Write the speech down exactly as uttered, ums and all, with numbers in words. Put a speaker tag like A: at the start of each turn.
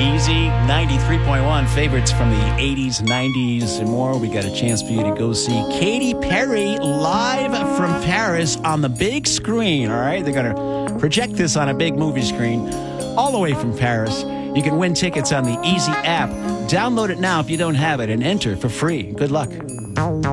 A: Easy, ninety-three point one favorites from the eighties, nineties, and more. We got a chance for you to go see Katy Perry live from Paris on the big screen, all right? They're going to project this on a big movie screen all the way from Paris. You can win tickets on the Easy app. Download it now if you don't have it and enter for free. Good luck.